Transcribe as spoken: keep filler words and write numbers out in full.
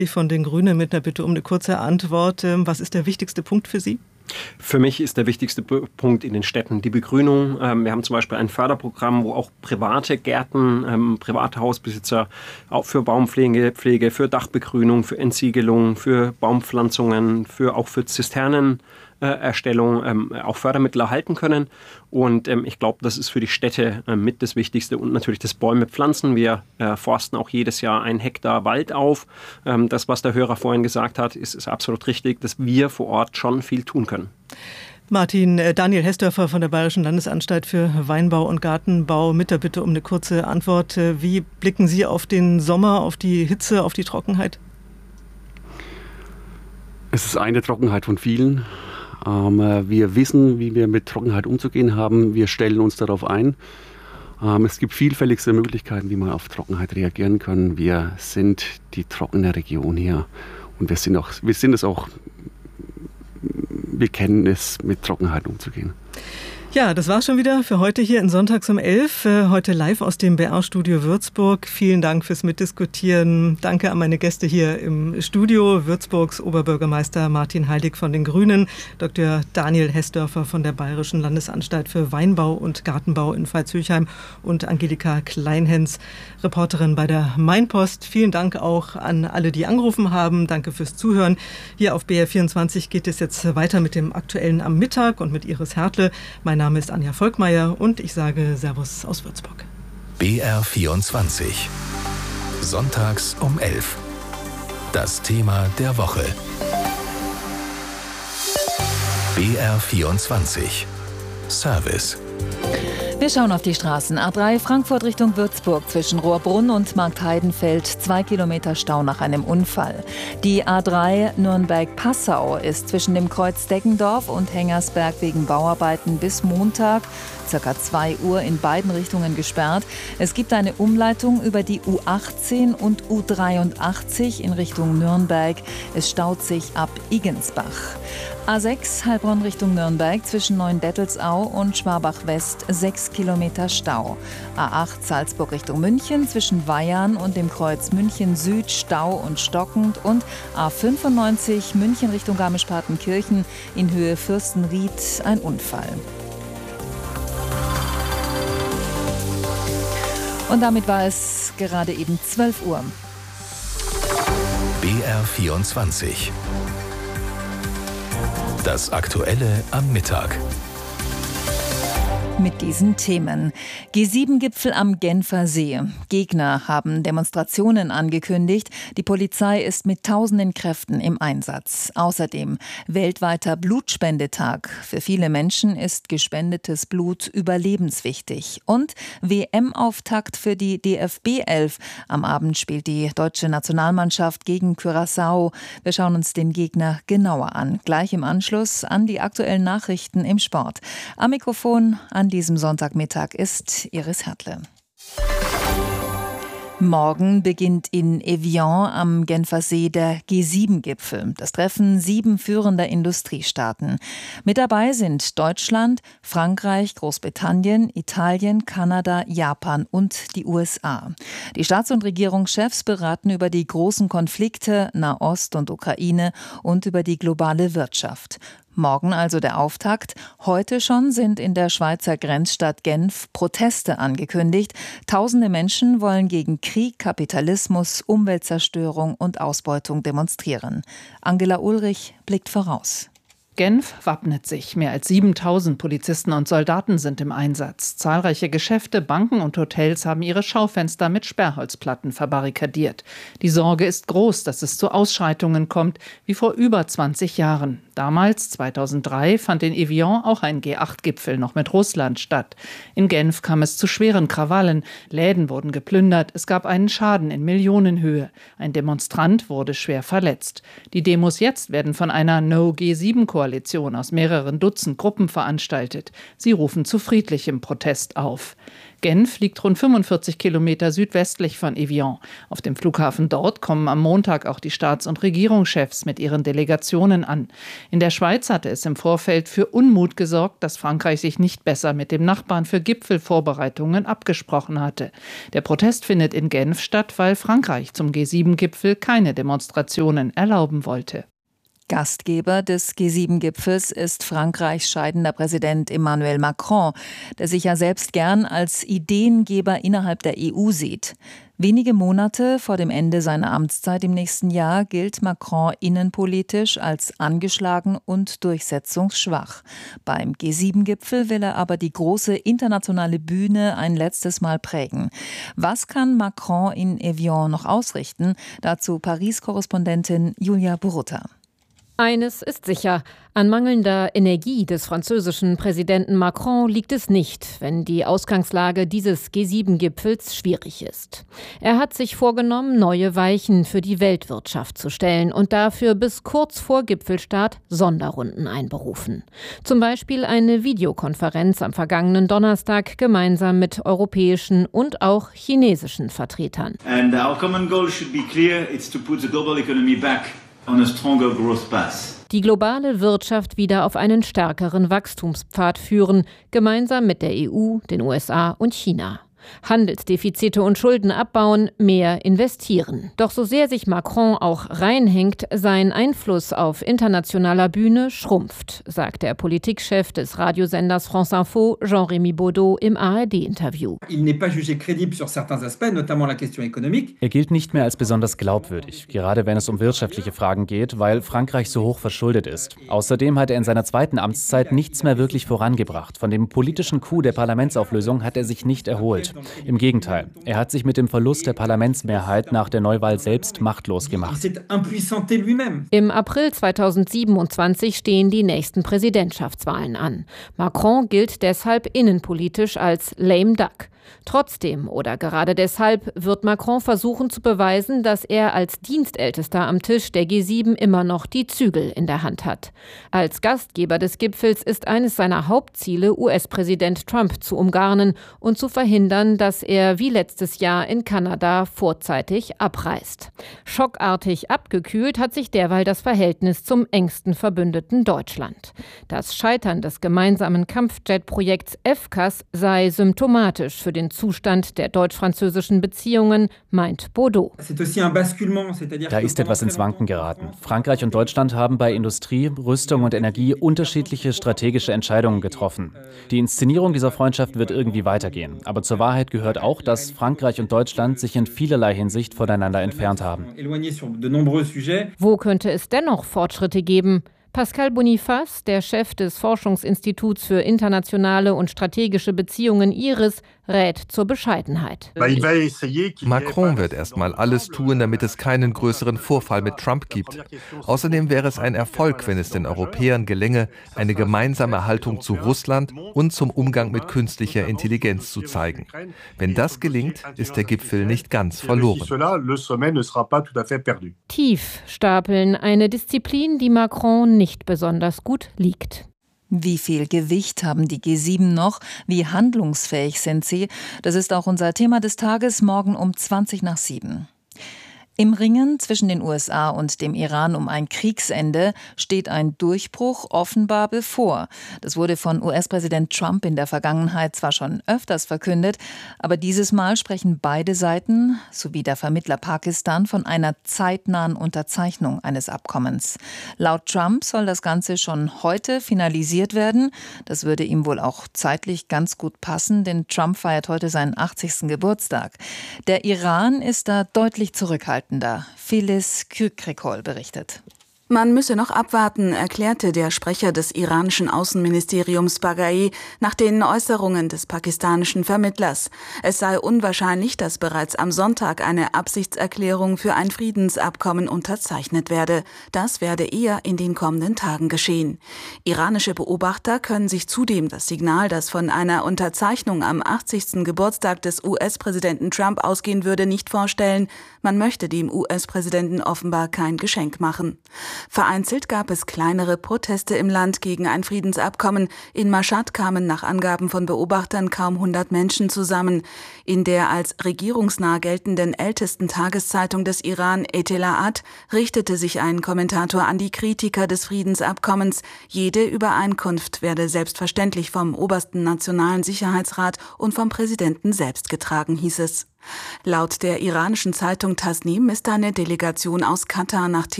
Von den Grünen mit einer Bitte um eine kurze Antwort. Was ist der wichtigste Punkt für Sie? Für mich ist der wichtigste Punkt in den Städten die Begrünung. Wir haben zum Beispiel ein Förderprogramm, wo auch private Gärten, private Hausbesitzer auch für Baumpflege, Pflege, für Dachbegrünung, für Entsiegelung, für Baumpflanzungen, für auch für Zisternen. Erstellung ähm, auch Fördermittel erhalten können. Und ähm, ich glaube, das ist für die Städte äh, mit das Wichtigste und natürlich das Bäume pflanzen. Wir äh, forsten auch jedes Jahr ein Hektar Wald auf. Ähm, das, was der Hörer vorhin gesagt hat, ist, ist absolut richtig, dass wir vor Ort schon viel tun können. Martin, äh, Daniel Hessdörfer von der Bayerischen Landesanstalt für Weinbau und Gartenbau mit der Bitte um eine kurze Antwort. Wie blicken Sie auf den Sommer, auf die Hitze, auf die Trockenheit? Es ist eine Trockenheit von vielen. Ähm, wir wissen, wie wir mit Trockenheit umzugehen haben. Wir stellen uns darauf ein. Ähm, es gibt vielfältigste Möglichkeiten, wie man auf Trockenheit reagieren kann. Wir sind die trockene Region hier und wir sind, auch, wir sind es auch, wir kennen es, mit Trockenheit umzugehen. Ja, das war's schon wieder für heute hier in Sonntags um elf. Heute live aus dem B R-Studio Würzburg. Vielen Dank fürs Mitdiskutieren. Danke an meine Gäste hier im Studio. Würzburgs Oberbürgermeister Martin Heilig von den Grünen, Doktor Daniel Hessdörfer von der Bayerischen Landesanstalt für Weinbau und Gartenbau in Pfalz-Höchheim und Angelika Kleinhens, Reporterin bei der Mainpost. Vielen Dank auch an alle, die angerufen haben. Danke fürs Zuhören. Hier auf B R vierundzwanzig geht es jetzt weiter mit dem Aktuellen am Mittag und mit Iris Hertle. Mein Mein Name ist Anja Volkmeier und ich sage Servus aus Würzburg. B R vierundzwanzig. Sonntags um elf. Das Thema der Woche. B R vierundzwanzig. Service. Wir schauen auf die Straßen. A drei Frankfurt Richtung Würzburg zwischen Rohrbrunn und Marktheidenfeld. Zwei Kilometer Stau nach einem Unfall. Die A drei Nürnberg-Passau ist zwischen dem Kreuz Deggendorf und Hengersberg wegen Bauarbeiten bis Montag circa zwei Uhr in beiden Richtungen gesperrt. Es gibt eine Umleitung über die U achtzehn und U dreiundachtzig in Richtung Nürnberg. Es staut sich ab Igensbach. A sechs Heilbronn Richtung Nürnberg zwischen Neuendettelsau und Schwabach-West sechs Kilometer Stau. A acht Salzburg Richtung München zwischen Weyarn und dem Kreuz München Süd Stau und stockend und A fünfundneunzig München Richtung Garmisch-Partenkirchen in Höhe Fürstenried ein Unfall. Und damit war es gerade eben zwölf Uhr. B R vierundzwanzig. Das Aktuelle am Mittag. Mit diesen Themen. G sieben Gipfel am Genfer See. Gegner haben Demonstrationen angekündigt. Die Polizei ist mit tausenden Kräften im Einsatz. Außerdem weltweiter Blutspendetag. Für viele Menschen ist gespendetes Blut überlebenswichtig. Und W M-Auftakt für die D F B elf. Am Abend spielt die deutsche Nationalmannschaft gegen Curaçao. Wir schauen uns den Gegner genauer an. Gleich im Anschluss an die aktuellen Nachrichten im Sport. Am Mikrofon an diesem Sonntagmittag ist Iris Hertle. Morgen beginnt in Evian am Genfer See der G sieben Gipfel. Das Treffen sieben führender Industriestaaten. Mit dabei sind Deutschland, Frankreich, Großbritannien, Italien, Kanada, Japan und die U S A. Die Staats- und Regierungschefs beraten über die großen Konflikte Nahost und Ukraine und über die globale Wirtschaft. Morgen also der Auftakt. Heute schon sind in der Schweizer Grenzstadt Genf Proteste angekündigt. Tausende Menschen wollen gegen Krieg, Kapitalismus, Umweltzerstörung und Ausbeutung demonstrieren. Angela Ulrich blickt voraus. Genf wappnet sich. Mehr als siebentausend Polizisten und Soldaten sind im Einsatz. Zahlreiche Geschäfte, Banken und Hotels haben ihre Schaufenster mit Sperrholzplatten verbarrikadiert. Die Sorge ist groß, dass es zu Ausschreitungen kommt, wie vor über zwanzig Jahren. Damals, zweitausenddrei, fand in Evian auch ein G acht Gipfel noch mit Russland statt. In Genf kam es zu schweren Krawallen. Läden wurden geplündert. Es gab einen Schaden in Millionenhöhe. Ein Demonstrant wurde schwer verletzt. Die Demos jetzt werden von einer No G sieben Koalition aus mehreren Dutzend Gruppen veranstaltet. Sie rufen zu friedlichem Protest auf. Genf liegt rund fünfundvierzig Kilometer südwestlich von Evian. Auf dem Flughafen dort kommen am Montag auch die Staats- und Regierungschefs mit ihren Delegationen an. In der Schweiz hatte es im Vorfeld für Unmut gesorgt, dass Frankreich sich nicht besser mit dem Nachbarn für Gipfelvorbereitungen abgesprochen hatte. Der Protest findet in Genf statt, weil Frankreich zum G sieben Gipfel keine Demonstrationen erlauben wollte. Gastgeber des G sieben Gipfels ist Frankreichs scheidender Präsident Emmanuel Macron, der sich ja selbst gern als Ideengeber innerhalb der E U sieht. Wenige Monate vor dem Ende seiner Amtszeit im nächsten Jahr gilt Macron innenpolitisch als angeschlagen und durchsetzungsschwach. Beim G sieben Gipfel will er aber die große internationale Bühne ein letztes Mal prägen. Was kann Macron in Evian noch ausrichten? Dazu Paris-Korrespondentin Julia Borutta. Eines ist sicher, an mangelnder Energie des französischen Präsidenten Macron liegt es nicht, wenn die Ausgangslage dieses G sieben Gipfels schwierig ist. Er hat sich vorgenommen, neue Weichen für die Weltwirtschaft zu stellen und dafür bis kurz vor Gipfelstart Sonderrunden einberufen. Zum Beispiel eine Videokonferenz am vergangenen Donnerstag gemeinsam mit europäischen und auch chinesischen Vertretern. And our common goal should be clear, it's to put the global economy back on a stronger growth path. Die globale Wirtschaft wieder auf einen stärkeren Wachstumspfad führen, gemeinsam mit der E U, den U S A und China. Handelsdefizite und Schulden abbauen, mehr investieren. Doch so sehr sich Macron auch reinhängt, sein Einfluss auf internationaler Bühne schrumpft, sagt der Politikchef des Radiosenders France Info, Jean-Rémy Baudot, im A R D-Interview. Er gilt nicht mehr als besonders glaubwürdig, gerade wenn es um wirtschaftliche Fragen geht, weil Frankreich so hoch verschuldet ist. Außerdem hat er in seiner zweiten Amtszeit nichts mehr wirklich vorangebracht. Von dem politischen Coup der Parlamentsauflösung hat er sich nicht erholt. Im Gegenteil, er hat sich mit dem Verlust der Parlamentsmehrheit nach der Neuwahl selbst machtlos gemacht. Im April zweitausendsiebenundzwanzig stehen die nächsten Präsidentschaftswahlen an. Macron gilt deshalb innenpolitisch als lame duck. Trotzdem oder gerade deshalb wird Macron versuchen zu beweisen, dass er als Dienstältester am Tisch der G sieben immer noch die Zügel in der Hand hat. Als Gastgeber des Gipfels ist eines seiner Hauptziele, U S-Präsident Trump zu umgarnen und zu verhindern, dass er wie letztes Jahr in Kanada vorzeitig abreist. Schockartig abgekühlt hat sich derweil das Verhältnis zum engsten Verbündeten Deutschland. Das Scheitern des gemeinsamen Kampfjet-Projekts F C A S sei symptomatisch für den Zustand der deutsch-französischen Beziehungen, meint Baudot. Da ist etwas ins Wanken geraten. Frankreich und Deutschland haben bei Industrie, Rüstung und Energie unterschiedliche strategische Entscheidungen getroffen. Die Inszenierung dieser Freundschaft wird irgendwie weitergehen. Aber zur Wahrheit gehört auch, dass Frankreich und Deutschland sich in vielerlei Hinsicht voneinander entfernt haben. Wo könnte es dennoch Fortschritte geben? Pascal Boniface, der Chef des Forschungsinstituts für internationale und strategische Beziehungen I R I S, rät zur Bescheidenheit. Macron wird erstmal alles tun, damit es keinen größeren Vorfall mit Trump gibt. Außerdem wäre es ein Erfolg, wenn es den Europäern gelänge, eine gemeinsame Haltung zu Russland und zum Umgang mit künstlicher Intelligenz zu zeigen. Wenn das gelingt, ist der Gipfel nicht ganz verloren. Tief stapeln, eine Disziplin, die Macron nicht besonders gut liegt. Wie viel Gewicht haben die G sieben noch? Wie handlungsfähig sind sie? Das ist auch unser Thema des Tages, morgen um zwanzig nach sieben. Im Ringen zwischen den U S A und dem Iran um ein Kriegsende steht ein Durchbruch offenbar bevor. Das wurde von U S-Präsident Trump in der Vergangenheit zwar schon öfters verkündet, aber dieses Mal sprechen beide Seiten sowie der Vermittler Pakistan von einer zeitnahen Unterzeichnung eines Abkommens. Laut Trump soll das Ganze schon heute finalisiert werden. Das würde ihm wohl auch zeitlich ganz gut passen, denn Trump feiert heute seinen achtzigsten Geburtstag. Der Iran ist da deutlich zurückhaltend. Phyllis Kükrikol berichtet. Man müsse noch abwarten, erklärte der Sprecher des iranischen Außenministeriums Baghai nach den Äußerungen des pakistanischen Vermittlers. Es sei unwahrscheinlich, dass bereits am Sonntag eine Absichtserklärung für ein Friedensabkommen unterzeichnet werde. Das werde eher in den kommenden Tagen geschehen. Iranische Beobachter können sich zudem das Signal, das von einer Unterzeichnung am achtzigsten Geburtstag des U S-Präsidenten Trump ausgehen würde, nicht vorstellen. Man möchte dem U S-Präsidenten offenbar kein Geschenk machen. Vereinzelt gab es kleinere Proteste im Land gegen ein Friedensabkommen. In Mashhad kamen nach Angaben von Beobachtern kaum hundert Menschen zusammen. In der als regierungsnah geltenden ältesten Tageszeitung des Iran, Etela'at, richtete sich ein Kommentator an die Kritiker des Friedensabkommens. Jede Übereinkunft werde selbstverständlich vom obersten Nationalen Sicherheitsrat und vom Präsidenten selbst getragen, hieß es. Laut der iranischen Zeitung Tasnim ist eine Delegation aus Katar nach